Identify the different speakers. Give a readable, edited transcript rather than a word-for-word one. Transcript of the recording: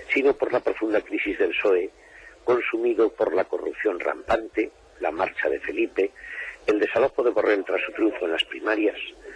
Speaker 1: sino por la profunda crisis del PSOE, consumido por la corrupción rampante, la marcha de Felipe, el desalojo de Borrell tras su triunfo en las primarias,